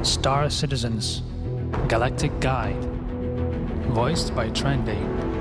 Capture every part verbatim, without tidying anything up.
Star Citizens Galactic Guide, voiced by Trendy.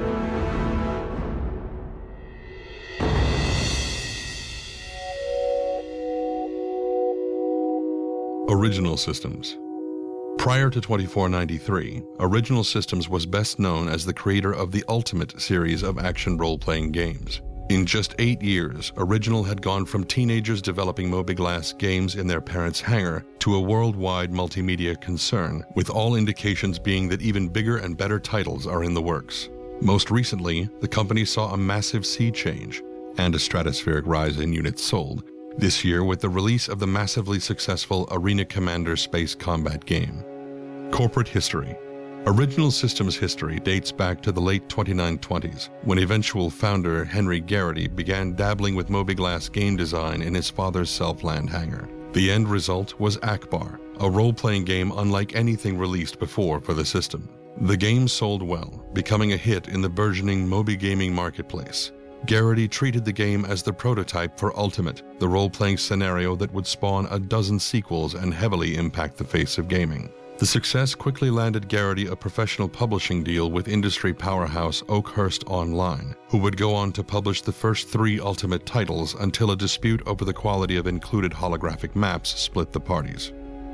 Original Systems. Prior to twenty-four ninety-three, Original Systems was best known as the creator of the Ultimate series of action role-playing games. In just eight years, Original had gone from teenagers developing Moby-Glass games in their parents' hangar to a worldwide multimedia concern, with all indications being that even bigger and better titles are in the works. Most recently, the company saw a massive sea change and a stratospheric rise in units sold this year with the release of the massively successful Arena Commander space combat game. Corporate history. Original Systems history dates back to the late twenty-nine twenties, when eventual founder Henry Garrity began dabbling with Moby-Glass game design in his father's Selfland hangar. The end result was Akbar, a role-playing game unlike anything released before for the system. The game sold well, becoming a hit in the burgeoning Moby gaming marketplace. Garrity treated the game as the prototype for Ultimate, the role-playing scenario that would spawn a dozen sequels and heavily impact the face of gaming. The success quickly landed Garrity a professional publishing deal with industry powerhouse Oakhurst Online, who would go on to publish the first three Ultimate titles until a dispute over the quality of included holographic maps split the parties.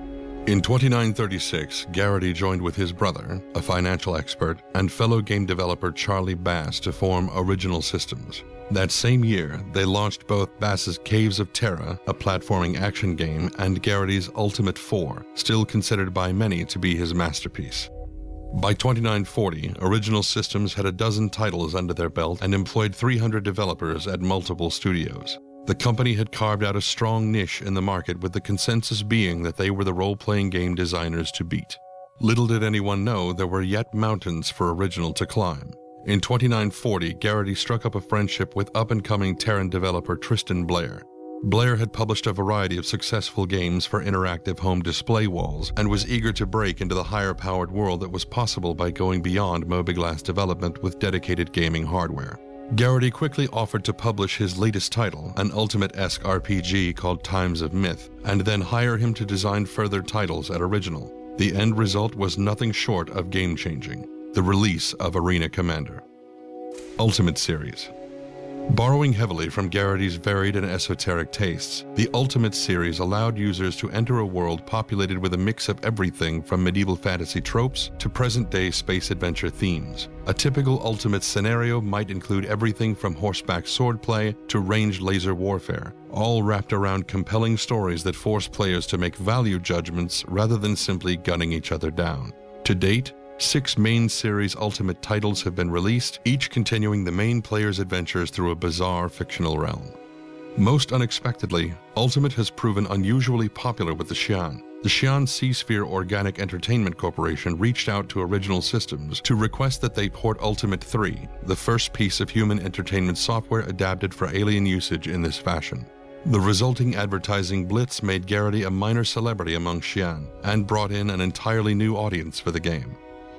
In twenty-nine thirty-six, Garrity joined with his brother, a financial expert, and fellow game developer Charlie Bass to form Original Systems. That same year, they launched both Bass's Caves of Terra, a platforming action game, and Garrity's Ultimate four, still considered by many to be his masterpiece. By twenty-nine forty, Original Systems had a dozen titles under their belt and employed three hundred developers at multiple studios. The company had carved out a strong niche in the market, with the consensus being that they were the role-playing game designers to beat. Little did anyone know there were yet mountains for Original to climb. In twenty-nine forty, Garrity struck up a friendship with up-and-coming Terran developer Tristan Blair. Blair had published a variety of successful games for interactive home display walls and was eager to break into the higher-powered world that was possible by going beyond Moby-Glass development with dedicated gaming hardware. Garrity quickly offered to publish his latest title, an Ultimate-esque R P G called Times of Myth, and then hire him to design further titles at Original. The end result was nothing short of game-changing: the release of Arena Commander. Ultimate Series. Borrowing heavily from Garrity's varied and esoteric tastes, the Ultimate series allowed users to enter a world populated with a mix of everything from medieval fantasy tropes to present-day space adventure themes. A typical Ultimate scenario might include everything from horseback swordplay to ranged laser warfare, all wrapped around compelling stories that force players to make value judgments rather than simply gunning each other down. To date, six main series Ultimate titles have been released, each continuing the main player's adventures through a bizarre fictional realm. Most unexpectedly, Ultimate has proven unusually popular with the Xi'an. The Xi'an Seasphere Organic Entertainment Corporation reached out to Original Systems to request that they port Ultimate three, the first piece of human entertainment software adapted for alien usage in this fashion. The resulting advertising blitz made Garrity a minor celebrity among Xi'an and brought in an entirely new audience for the game.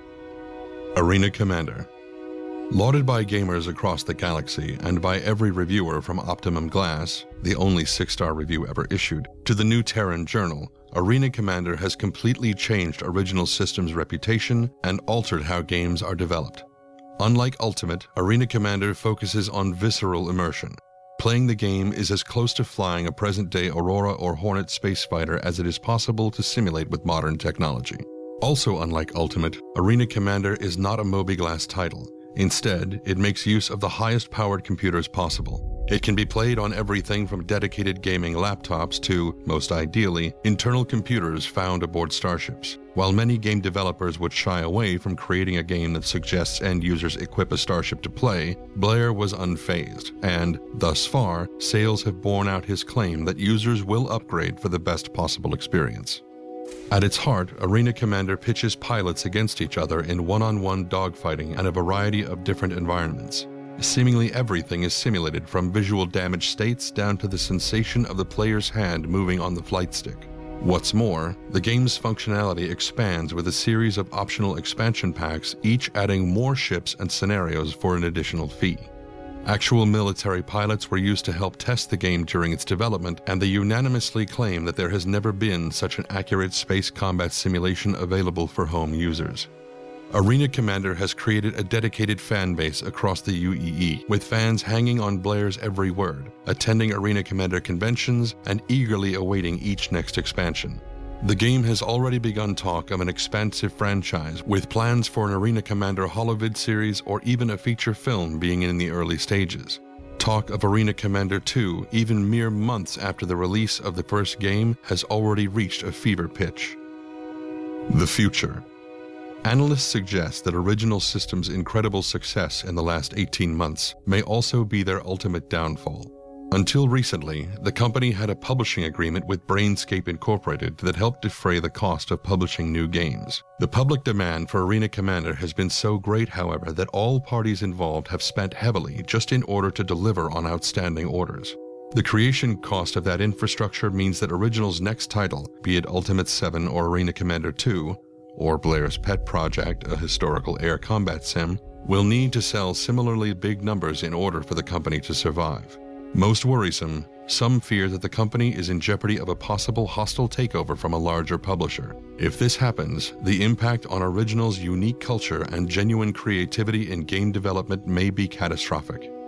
Arena Commander. Lauded by gamers across the galaxy and by every reviewer from Optimum Glass, the only six-star review ever issued, to the New Terran Journal, Arena Commander has completely changed Original Systems' reputation and altered how games are developed. Unlike Ultimate, Arena Commander focuses on visceral immersion. Playing the game is as close to flying a present-day Aurora or Hornet space fighter as it is possible to simulate with modern technology. Also unlike Ultimate, Arena Commander is not a Moby-Glass title. Instead, it makes use of the highest-powered computers possible. It can be played on everything from dedicated gaming laptops to, most ideally, internal computers found aboard starships. While many game developers would shy away from creating a game that suggests end users equip a starship to play, Blair was unfazed, and, thus far, sales have borne out his claim that users will upgrade for the best possible experience. At its heart, Arena Commander pitches pilots against each other in one-on-one dogfighting and a variety of different environments. Seemingly everything is simulated, from visual damage states down to the sensation of the player's hand moving on the flight stick. What's more, the game's functionality expands with a series of optional expansion packs, each adding more ships and scenarios for an additional fee. Actual military pilots were used to help test the game during its development, and they unanimously claim that there has never been such an accurate space combat simulation available for home users. Arena Commander has created a dedicated fan base across the U E E, with fans hanging on Blair's every word, attending Arena Commander conventions, and eagerly awaiting each next expansion. The game has already begun talk of an expansive franchise, with plans for an Arena Commander holovid series or even a feature film being in the early stages. Talk of Arena Commander two, even mere months after the release of the first game, has already reached a fever pitch. The future. Analysts suggest that Original Systems' incredible success in the last eighteen months may also be their ultimate downfall. Until recently, the company had a publishing agreement with Brainscape Incorporated that helped defray the cost of publishing new games. The public demand for Arena Commander has been so great, however, that all parties involved have spent heavily just in order to deliver on outstanding orders. The creation cost of that infrastructure means that Original's next title, be it Ultimate seven or Arena Commander two, or Blair's pet project, a historical air combat sim, will need to sell similarly big numbers in order for the company to survive. Most worrisome, some fear that the company is in jeopardy of a possible hostile takeover from a larger publisher. If this happens, the impact on Original's unique culture and genuine creativity in game development may be catastrophic.